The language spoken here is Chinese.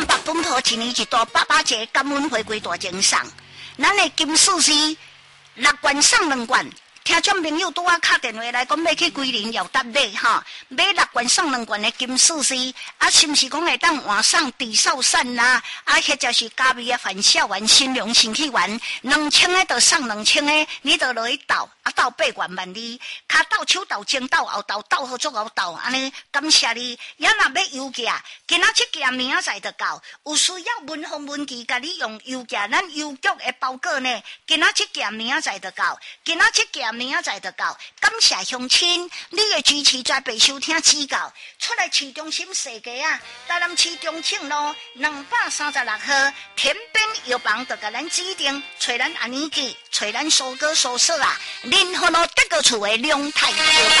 万百本土一年一度881个感恩回归大奖赏，咱的金属是6元送2元。听众朋友拄啊打电话来讲要去桂林要搭买哈，买6元送2元的金丝丝，啊是毋是讲会当换上地扫扇啦？啊，或者是加味啊返校丸、新龙新气丸，2000个就送2000个，你就落去倒，啊倒8元万里，骹倒手倒前倒后倒倒好足后倒，安尼感谢你。也若要邮件，今仔这件明仔载就到，有需要文风文具，甲你用邮件，咱邮局的包裹呢，今仔这件明仔载就到，今仔这件明仔载就到，感谢乡亲，你的支持在被收听指教。出来市中心世界啊，台南市中庆路236号天边药房，就甲咱指定，找咱安妮记，找咱苏哥苏嫂啊，任何路得个厝的两太药房。